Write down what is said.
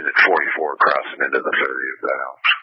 at 44 crossing into the 30, if that helps.